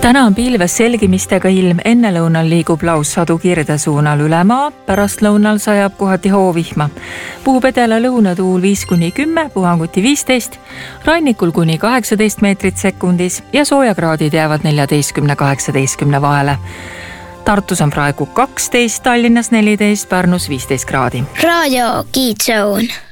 Täna on pilves selgimistega ilm, ennelõunal liigub laussadu Kirde suunal üle maa, pärastlõunal sajab kohati hoovihma. Puhub edela lõunatuul 5–10, puhanguti 15, rannikul kuni 18 meetrit sekundis ja soojakraadid jäävad 14–18 vahele. Tartus on praegu 12, Tallinnas 14, Pärnus 15 kraadi. Raadio Kiidzoon.